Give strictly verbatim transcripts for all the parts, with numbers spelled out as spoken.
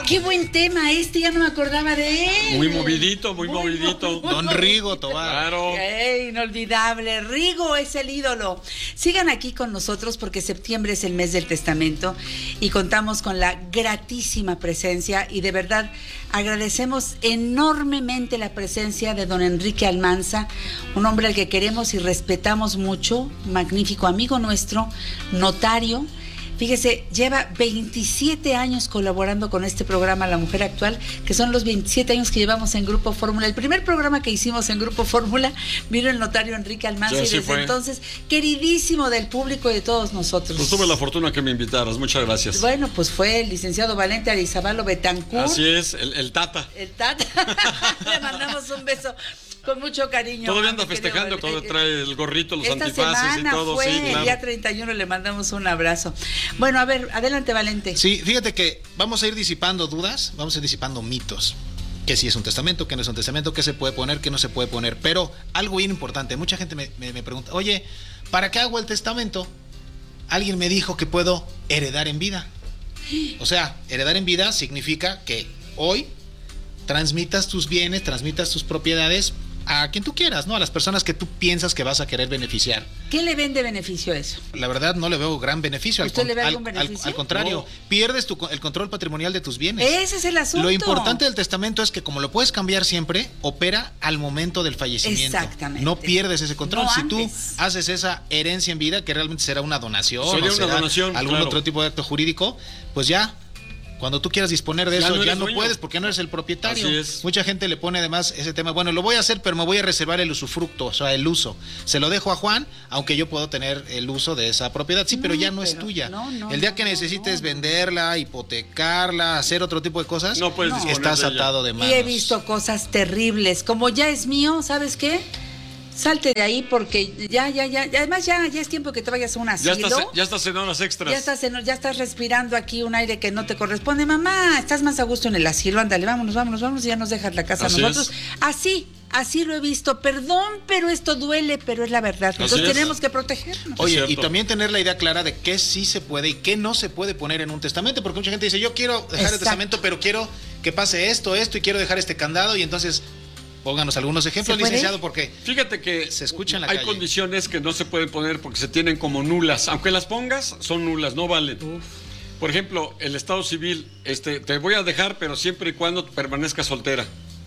qué buen tema este, ya no me acordaba de él. Muy movidito, muy, muy movidito. Don Rigo Tobar. Claro. Ey, inolvidable. Rigo es el ídolo. Sigan aquí con nosotros porque septiembre es el mes del testamento y contamos con la gratísima presencia y de verdad agradecemos enormemente la presencia de don Enrique Almanza, un hombre al que queremos y respetamos mucho, magnífico amigo nuestro, notario. Fíjese, lleva veintisiete años colaborando con este programa La Mujer Actual, que son los veintisiete años que llevamos en Grupo Fórmula. El primer programa que hicimos en Grupo Fórmula vino el notario Enrique Almanza y desde fue. entonces, queridísimo del público y de todos nosotros. Pues tuve la fortuna que me invitaras, muchas gracias. Bueno, pues fue el licenciado Valente Arizabalo Betancourt. Así es, el, el Tata. El Tata. Le mandamos un beso. Con mucho cariño. Todavía anda festejando, todavía trae el gorrito, los Esta antifaces y todo. Fue, sí, claro. El día treinta y uno le mandamos un abrazo. Bueno, a ver, adelante, Valente. Sí, fíjate que vamos a ir disipando dudas, vamos a ir disipando mitos. Que si es un testamento, que no es un testamento, que se puede poner, que no se puede poner. Pero algo bien importante, mucha gente me, me, me pregunta, oye, ¿para qué hago el testamento? Alguien me dijo que puedo heredar en vida. O sea, heredar en vida significa que hoy transmitas tus bienes, transmitas tus propiedades a quien tú quieras, ¿no? A las personas que tú piensas que vas a querer beneficiar. ¿Qué le ven de beneficio a eso? La verdad no le veo gran beneficio. ¿Usted al, le ve al, algún beneficio? Al, al contrario, no. Pierdes tu, el control patrimonial de tus bienes. Ese es el asunto. Lo importante del testamento es que como lo puedes cambiar siempre, opera al momento del fallecimiento. Exactamente. No pierdes ese control. No si antes. tú haces esa herencia en vida, que realmente será una donación, Sería o una será donación, algún claro. otro tipo de acto jurídico, pues ya... Cuando tú quieras disponer de ya eso, no ya no dueño. puedes porque no eres el propietario. Así es. Mucha gente le pone además ese tema, bueno, lo voy a hacer, pero me voy a reservar el usufructo, o sea, el uso. Se lo dejo a Juan, aunque yo puedo tener el uso de esa propiedad. Sí, no, pero ya no pero, es tuya. No, no, el día no, que necesites no, no. venderla, hipotecarla, hacer otro tipo de cosas, no puedes no. estás atado de manos. Y he visto cosas terribles. Como ya es mío, ¿sabes qué? Salte de ahí porque ya, ya, ya, además ya, ya es tiempo que te vayas a un asilo. Ya estás, ya estás en horas extras. Ya estás, en, ya estás respirando aquí un aire que no te corresponde. Mamá, estás más a gusto en el asilo, ándale, vámonos, vámonos, vámonos, y ya nos dejas la casa Así a nosotros. Es. Así, así lo he visto. Perdón, pero esto duele, pero es la verdad. Así Entonces es. tenemos que protegernos. Oye, y también tener la idea clara de qué sí se puede y qué no se puede poner en un testamento, porque mucha gente dice, yo quiero dejar Exacto. el testamento, pero quiero que pase esto, esto, y quiero dejar este candado, y entonces... Pónganos algunos ejemplos, licenciado, porque fíjate que se escucha en la hay calle. condiciones que no se pueden poner porque se tienen como nulas. Aunque las pongas, son nulas, no valen. Uf. Por ejemplo, el estado civil, este, te voy a dejar, pero siempre y cuando permanezcas soltera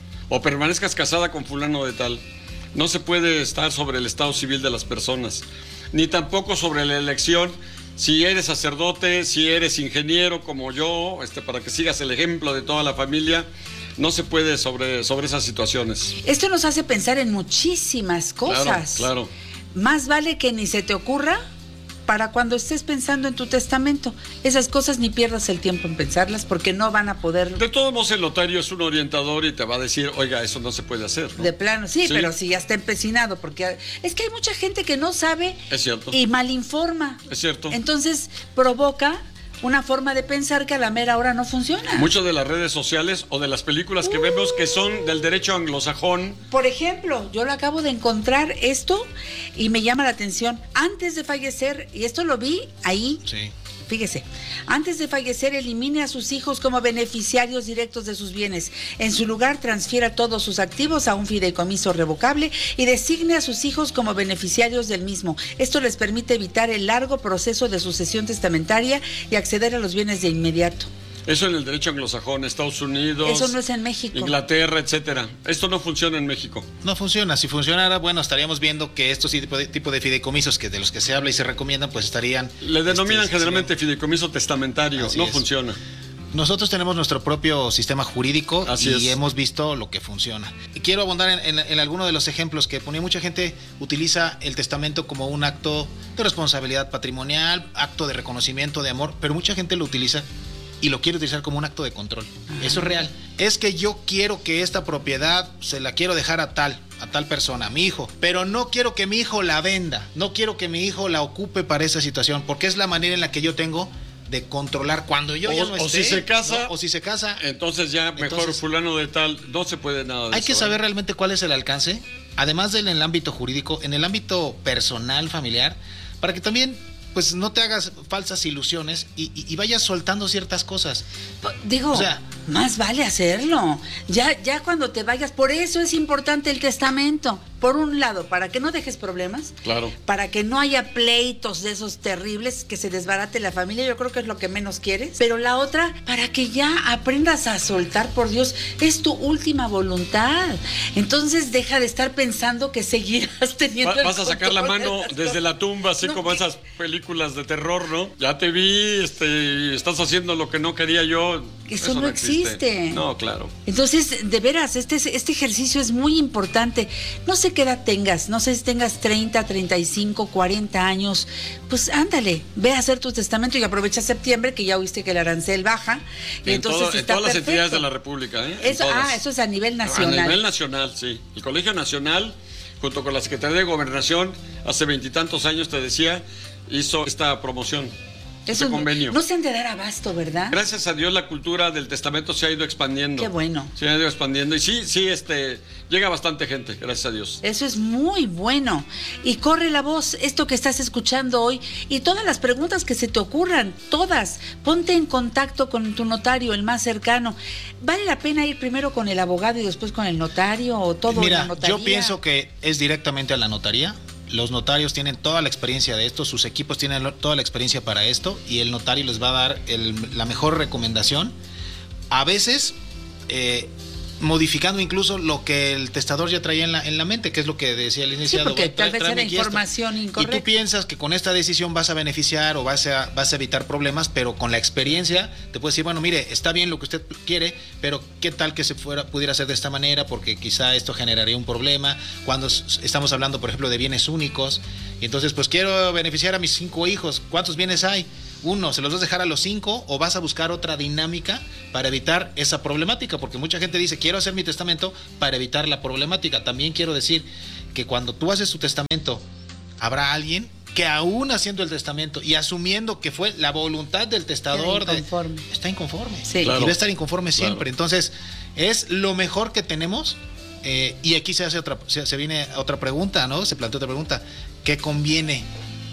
o permanezcas casada con fulano de tal. No se puede estar sobre el estado civil de las personas, ni tampoco sobre la elección. Si eres sacerdote, si eres ingeniero como yo, este, para que sigas el ejemplo de toda la familia. No se puede sobre, sobre esas situaciones. Esto nos hace pensar en muchísimas cosas. Claro, claro. Más vale que ni se te ocurra para cuando estés pensando en tu testamento. Esas cosas ni pierdas el tiempo en pensarlas porque no van a poder... De todos modos, el notario es un orientador y te va a decir, oiga, eso no se puede hacer, ¿no? De plano, sí, sí, pero si ya está empecinado, porque es que hay mucha gente que no sabe es cierto. Y malinforma. Es cierto. Entonces provoca una forma de pensar que a la mera hora no funciona. Muchas de las redes sociales o de las películas que uh, vemos que son del derecho anglosajón. Por ejemplo, yo lo acabo de encontrar esto y me llama la atención. Antes de fallecer, y esto lo vi ahí, sí. Fíjese, antes de fallecer elimine a sus hijos como beneficiarios directos de sus bienes. En su lugar transfiera todos sus activos a un fideicomiso revocable y designe a sus hijos como beneficiarios del mismo. Esto les permite evitar el largo proceso de sucesión testamentaria y acceder a los bienes de inmediato. Eso en el derecho anglosajón, Estados Unidos. Eso no es en México. Inglaterra, etcétera. Esto no funciona en México. No funciona. Si funcionara, bueno, estaríamos viendo que estos tipo de, tipo de fideicomisos que de los que se habla y se recomiendan, pues estarían... Le denominan este, generalmente fideicomiso testamentario. Así no es. funciona. Nosotros tenemos nuestro propio sistema jurídico Así y es. hemos visto lo que funciona. Y quiero abundar en, en, en alguno de los ejemplos que ponía. Mucha gente utiliza el testamento como un acto de responsabilidad patrimonial, acto de reconocimiento de amor, pero mucha gente lo utiliza y lo quiere utilizar como un acto de control. Uh-huh. Eso es real. Es que yo quiero que esta propiedad se la quiero dejar a tal, a tal persona, a mi hijo, pero no quiero que mi hijo la venda, no quiero que mi hijo la ocupe para esa situación, porque es la manera en la que yo tengo de controlar cuando yo o, ya no esté. O si se casa. No, o si se casa. Entonces ya mejor entonces, fulano de tal, no se puede nada de hay eso. Hay que saber realmente cuál es el alcance, además del en el ámbito jurídico, en el ámbito personal, familiar, para que también pues no te hagas falsas ilusiones y, y, y vayas soltando ciertas cosas. Digo, o sea, más vale hacerlo. Ya, ya cuando te vayas, por eso es importante el testamento. Por un lado, para que no dejes problemas, Claro. para que no haya pleitos de esos terribles, que se desbarate la familia, yo creo que es lo que menos quieres. Pero la otra, para que ya aprendas a soltar, por Dios, es tu última voluntad. Entonces deja de estar pensando que seguirás teniendo. Va- el vas a sacar la control de mano las desde cosas. la tumba, así No, como que- esas películas de terror, ¿no? Ya te vi, este, estás haciendo lo que no quería yo. Eso no existe. No, claro. Entonces, de veras, este, este ejercicio es muy importante. No sé qué edad tengas, no sé si tengas treinta, treinta y cinco, cuarenta años, pues ándale, ve a hacer tu testamento y aprovecha septiembre, que ya oíste que el arancel baja. Y En, entonces todo- en está todas las perfecto. entidades de la República, ¿eh? En Eso, todas. ah, eso es a nivel nacional. A nivel nacional, sí. El Colegio Nacional, junto con la Secretaría de Gobernación, hace veintitantos años, te decía, hizo esta promoción, Eso este es- convenio. no se han de dar abasto, ¿verdad? Gracias a Dios la cultura del testamento se ha ido expandiendo. Qué bueno. Se ha ido expandiendo y sí, sí, este, llega bastante gente, gracias a Dios. Eso es muy bueno. Y corre la voz, esto que estás escuchando hoy y todas las preguntas que se te ocurran, todas. Ponte en contacto con tu notario, el más cercano. ¿Vale la pena ir primero con el abogado y después con el notario o todo en la Mira, notaría? yo pienso que es directamente a la notaría. Los notarios tienen toda la experiencia de esto, sus equipos tienen lo- toda la experiencia para esto y el notario les va a dar el- la mejor recomendación. A veces eh, modificando incluso lo que el testador ya traía en la, en la mente, que es lo que decía el licenciado. porque Trae- tal vez tráeme era aquí esto. información Y incorrecta. tú piensas que con esta decisión vas a beneficiar o vas a, vas a evitar problemas, pero con la experiencia te puedes decir, bueno, mire, está bien lo que usted quiere, pero qué tal que se fuera, pudiera hacer de esta manera, porque quizá esto generaría un problema. Cuando s- estamos hablando, por ejemplo, de bienes únicos, y entonces pues quiero beneficiar a mis cinco hijos, ¿cuántos bienes hay? Uno, ¿se los vas a dejar a los cinco o vas a buscar otra dinámica para evitar esa problemática? Porque mucha gente dice, quiero hacer mi testamento para evitar la problemática. También quiero decir que cuando tú haces tu testamento, habrá alguien que aún haciendo el testamento y asumiendo que fue la voluntad del testador, Queda inconforme. de, está inconforme. Sí. Y Claro. va a estar inconforme siempre. Claro. Entonces, es lo mejor que tenemos. Eh, y aquí se hace otra, se, se viene otra pregunta, ¿no? Se plantea otra pregunta. ¿Qué conviene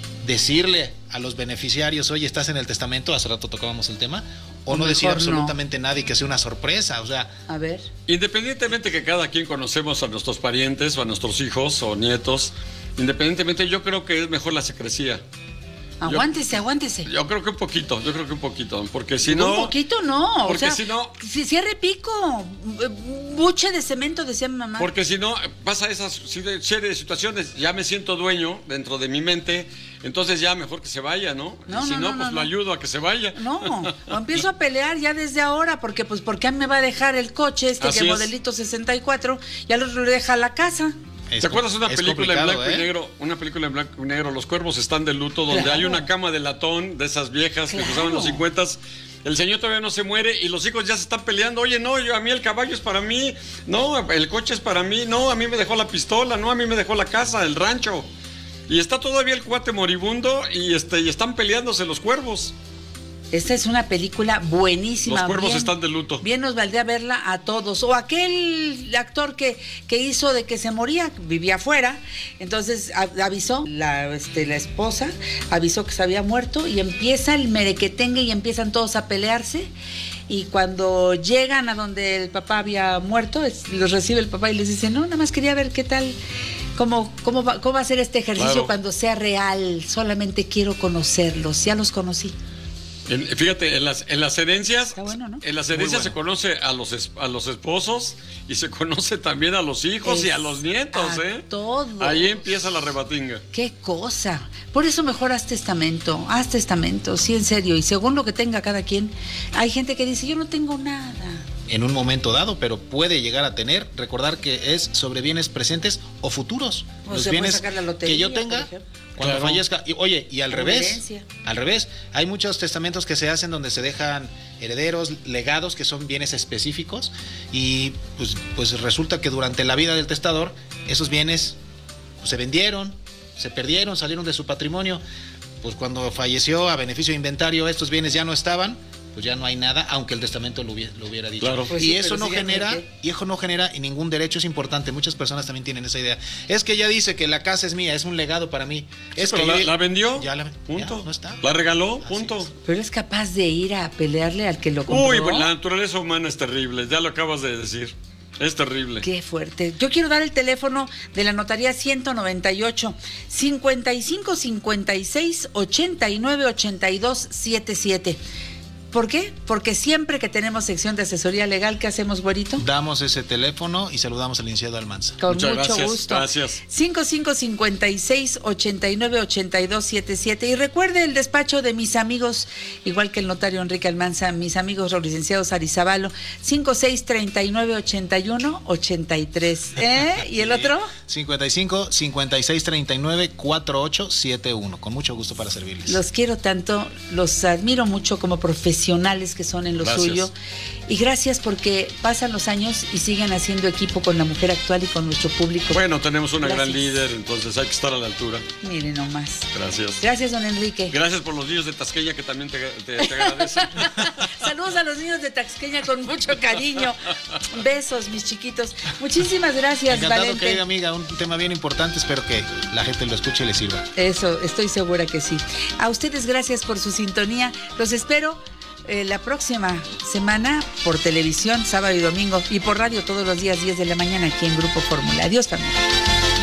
decirle a los beneficiarios, oye, estás en el testamento? Hace rato tocábamos el tema. O O no decir mejor no. absolutamente nada y que sea una sorpresa. O sea, A ver. Independientemente que cada quien conocemos a nuestros parientes o a nuestros hijos o nietos, independientemente yo creo que es mejor la secrecía. Aguántese, aguántese. Yo creo que un poquito, yo creo que un poquito, porque si Un no... poquito no. porque o sea, si no- si cierre pico, buche de cemento, decía mi mamá. Porque si no, pasa esas si- serie de situaciones, ya me siento dueño dentro de mi mente, entonces ya mejor que se vaya, ¿no? No, y si no, no, no, pues no, lo no. ayudo a que se vaya. No, o empiezo a pelear ya desde ahora, porque pues ¿por qué a mí me va a dejar el coche este Así que es. modelito sesenta y cuatro y al otro le deja la casa? es ¿Te acuerdas de una es película en complicado, blanco y ¿eh? negro? Una película en blanco y negro, Los cuervos están de luto, donde Claro. hay una cama de latón de esas viejas que Claro. se usaban en los cincuentas. El señor todavía no se muere y los hijos ya se están peleando. Oye, no, yo a mí el caballo es para mí. No, el coche es para mí. No, a mí me dejó la pistola. No, a mí me dejó la casa, el rancho. Y está todavía el cuate moribundo y este y están peleándose los cuervos. Esta es una película buenísima. Los cuervos bien- están de luto. Bien nos valdría verla a todos. O aquel actor que, que hizo de que se moría, vivía afuera, entonces a- avisó, la, este, la esposa avisó que se había muerto y empieza el merequetengue y empiezan todos a pelearse. Y cuando llegan a donde el papá había muerto, es- los recibe el papá y les dice, no, nada más quería ver qué tal, cómo, cómo, va, cómo va a ser este ejercicio Claro. cuando sea real. Solamente quiero conocerlos, ya los conocí. En- fíjate, en las, en las herencias, Está bueno, ¿no? en las Muy herencias bueno. se conoce a los, es- a los esposos y se conoce también a los hijos y a Es- los nietos, a ¿eh? todos. Ahí empieza la rebatinga. Qué cosa. Por eso mejor haz testamento, haz testamento, sí, en serio. Y según lo que tenga cada quien, hay gente que dice, yo no tengo nada. En un momento dado, pero puede llegar a tener, recordar que es sobre bienes presentes o futuros. O Los se puede bienes sacar la lotería, que yo por tenga ejemplo. cuando Claro. fallezca. Y, oye, y al O revés, herencia. al revés, hay muchos testamentos que se hacen donde se dejan herederos, legados, que son bienes específicos, y pues, pues resulta que durante la vida del testador, esos bienes pues, se vendieron, se perdieron, salieron de su patrimonio. Pues cuando falleció a beneficio de inventario, estos bienes ya no estaban. pues ya no hay nada, aunque el testamento lo hubiera, lo hubiera dicho. Claro. Pues y sí, eso pero no síganme, genera, ¿qué? y eso no genera ningún derecho, es importante. Muchas personas también tienen esa idea. Es que ella dice que la casa es mía, es un legado para mí. Es Pero que la, yo- la vendió, ya la, punto. ya no está. La regaló, Así punto. es. Pero es capaz de ir a pelearle al que lo compró. Uy, pues la naturaleza humana es terrible, ya lo acabas de decir. Es terrible. Qué fuerte. Yo quiero dar el teléfono de la notaría ciento noventa y ocho, cincuenta y cinco cincuenta y seis ochenta y nueve ochenta y dos setenta y siete. ¿Por qué? Porque siempre que tenemos sección de asesoría legal, ¿qué hacemos, güerito? Damos ese teléfono y saludamos al licenciado Almanza. Con Muchas mucho gracias, gusto. gracias. cincuenta y cinco cincuenta y seis ochenta y nueve ochenta y dos setenta y siete. Y recuerde el despacho de mis amigos, igual que el notario Enrique Almanza, mis amigos los licenciados Arizabalo, cincuenta y seis treinta y nueve ochenta y uno ochenta y tres. ¿Eh? ¿Y el otro? cincuenta y cinco cincuenta y seis treinta y nueve cuarenta y ocho setenta y uno. Con mucho gusto para servirles. Los quiero tanto, los admiro mucho como profesionales que son en lo Gracias. suyo. Y gracias porque pasan los años y siguen haciendo equipo con la mujer actual y con nuestro público. Bueno, tenemos una Gracias. gran líder, entonces hay que estar a la altura. Miren nomás. Gracias. Gracias, don Enrique. Gracias por los niños de Tasqueña que también te, te, te agradecen. Saludos a los niños de Taxqueña con mucho cariño. Besos, mis chiquitos. Muchísimas gracias, Encantado, Valente. querida amiga, un tema bien importante, espero que la gente lo escuche y le sirva. Eso, estoy segura que sí. A ustedes gracias por su sintonía. Los espero eh, la próxima semana por televisión, sábado y domingo, y por radio todos los días diez de la mañana aquí en Grupo Fórmula. Adiós, familia.